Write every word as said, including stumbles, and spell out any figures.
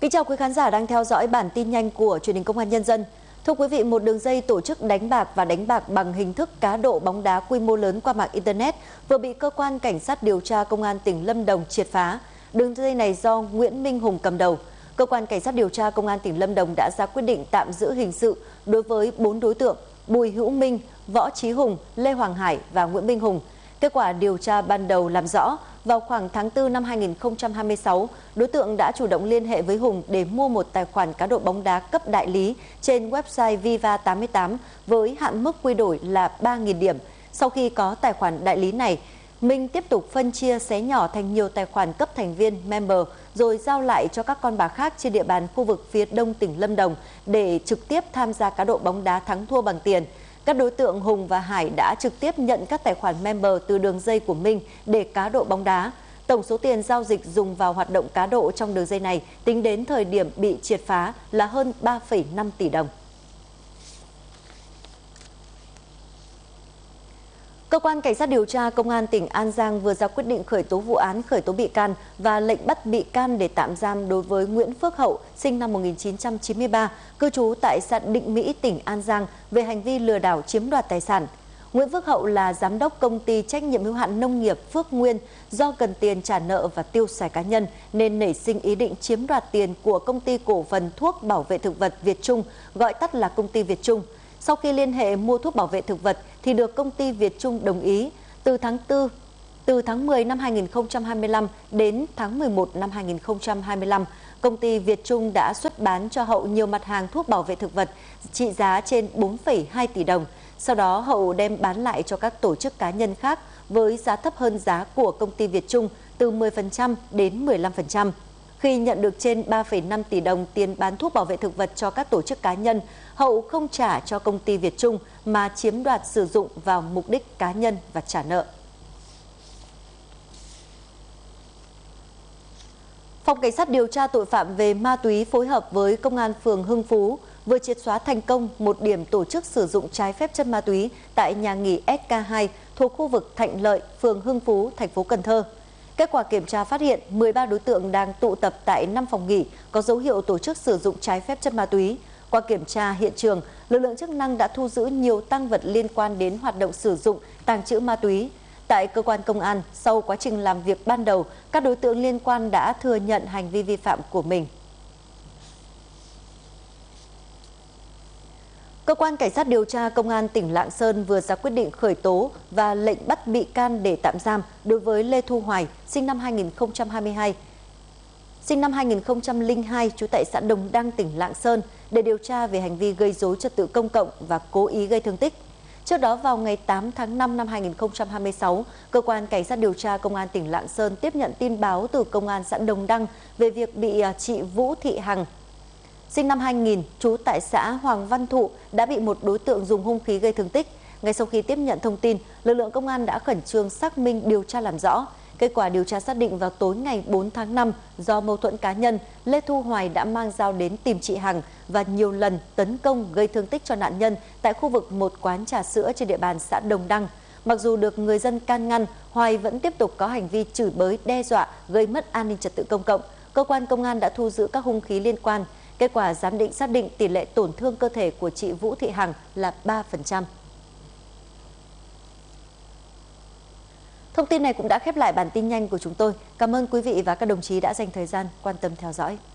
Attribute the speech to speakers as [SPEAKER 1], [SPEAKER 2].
[SPEAKER 1] Kính chào quý khán giả đang theo dõi bản tin nhanh của Truyền hình Công an Nhân dân. Thưa quý vị, một đường dây tổ chức đánh bạc và đánh bạc bằng hình thức cá độ bóng đá quy mô lớn qua mạng Internet vừa bị Cơ quan Cảnh sát điều tra Công an tỉnh Lâm Đồng triệt phá. Đường dây này do Nguyễn Minh Hùng cầm đầu. Cơ quan Cảnh sát điều tra Công an tỉnh Lâm Đồng đã ra quyết định tạm giữ hình sự đối với bốn đối tượng Bùi Hữu Minh, Võ Chí Hùng, Lê Hoàng Hải và Nguyễn Minh Hùng. Kết quả điều tra ban đầu làm rõ, vào khoảng tháng tư năm hai nghìn không trăm hai mươi sáu, đối tượng đã chủ động liên hệ với Hùng để mua một tài khoản cá độ bóng đá cấp đại lý trên website Viva tám mươi tám với hạn mức quy đổi là ba nghìn điểm. Sau khi có tài khoản đại lý này, Minh tiếp tục phân chia xé nhỏ thành nhiều tài khoản cấp thành viên member rồi giao lại cho các con bạc khác trên địa bàn khu vực phía đông tỉnh Lâm Đồng để trực tiếp tham gia cá độ bóng đá thắng thua bằng tiền. Các đối tượng Hùng và Hải đã trực tiếp nhận các tài khoản member từ đường dây của Minh để cá độ bóng đá. Tổng số tiền giao dịch dùng vào hoạt động cá độ trong đường dây này tính đến thời điểm bị triệt phá là hơn ba phẩy năm tỷ đồng. Cơ quan Cảnh sát điều tra Công an tỉnh An Giang vừa ra quyết định khởi tố vụ án, khởi tố bị can và lệnh bắt bị can để tạm giam đối với Nguyễn Phước Hậu, sinh năm một nghìn chín trăm chín mươi ba, cư trú tại xã Định Mỹ, tỉnh An Giang về hành vi lừa đảo chiếm đoạt tài sản. Nguyễn Phước Hậu là giám đốc công ty trách nhiệm hữu hạn nông nghiệp Phước Nguyên, do cần tiền trả nợ và tiêu xài cá nhân nên nảy sinh ý định chiếm đoạt tiền của công ty cổ phần thuốc bảo vệ thực vật Việt Trung, gọi tắt là công ty Việt Trung. Sau khi liên hệ mua thuốc bảo vệ thực vật thì được công ty Việt Trung đồng ý. Từ tháng tư, từ tháng mười năm hai nghìn không trăm hai mươi lăm đến tháng mười một năm hai nghìn không trăm hai mươi lăm, công ty Việt Trung đã xuất bán cho Hậu nhiều mặt hàng thuốc bảo vệ thực vật trị giá trên bốn phẩy hai tỷ đồng. Sau đó Hậu đem bán lại cho các tổ chức cá nhân khác với giá thấp hơn giá của công ty Việt Trung từ mười phần trăm đến mười lăm phần trăm. Khi nhận được trên ba phẩy năm tỷ đồng tiền bán thuốc bảo vệ thực vật cho các tổ chức cá nhân, Hậu không trả cho công ty Việt Trung mà chiếm đoạt sử dụng vào mục đích cá nhân và trả nợ. Phòng Cảnh sát điều tra tội phạm về ma túy phối hợp với Công an phường Hưng Phú vừa triệt xóa thành công một điểm tổ chức sử dụng trái phép chất ma túy tại nhà nghỉ ét ca hai thuộc khu vực Thạnh Lợi, phường Hưng Phú, thành phố Cần Thơ. Kết quả kiểm tra phát hiện mười ba đối tượng đang tụ tập tại năm phòng nghỉ có dấu hiệu tổ chức sử dụng trái phép chất ma túy. Qua kiểm tra hiện trường, lực lượng chức năng đã thu giữ nhiều tang vật liên quan đến hoạt động sử dụng, tàng trữ ma túy. Tại cơ quan công an, sau quá trình làm việc ban đầu, các đối tượng liên quan đã thừa nhận hành vi vi phạm của mình. Cơ quan Cảnh sát điều tra Công an tỉnh Lạng Sơn vừa ra quyết định khởi tố và lệnh bắt bị can để tạm giam đối với Lê Thu Hoài, sinh năm hai nghìn không trăm hai mươi hai, sinh năm hai nghìn không trăm lẻ hai, trú tại xã Đồng Đăng, tỉnh Lạng Sơn để điều tra về hành vi gây rối trật tự công cộng và cố ý gây thương tích. Trước đó, vào ngày tám tháng năm năm hai nghìn không trăm hai mươi sáu, Cơ quan Cảnh sát điều tra Công an tỉnh Lạng Sơn tiếp nhận tin báo từ Công an xã Đồng Đăng về việc bị chị Vũ Thị Hằng, sinh năm hai nghìn, trú tại xã Hoàng Văn Thụ, đã bị một đối tượng dùng hung khí gây thương tích. Ngay sau khi tiếp nhận thông tin, lực lượng công an đã khẩn trương xác minh điều tra làm rõ. Kết quả điều tra xác định vào tối ngày bốn tháng năm, do mâu thuẫn cá nhân, Lê Thu Hoài đã mang dao đến tìm chị Hằng và nhiều lần tấn công gây thương tích cho nạn nhân tại khu vực một quán trà sữa trên địa bàn xã Đồng Đăng. Mặc dù được người dân can ngăn, Hoài vẫn tiếp tục có hành vi chửi bới, đe dọa, gây mất an ninh trật tự công cộng. Cơ quan công an đã thu giữ các hung khí liên quan. Kết quả giám định xác định tỷ lệ tổn thương cơ thể của chị Vũ Thị Hằng là ba phần trăm. Thông tin này cũng đã khép lại bản tin nhanh của chúng tôi. Cảm ơn quý vị và các đồng chí đã dành thời gian quan tâm theo dõi.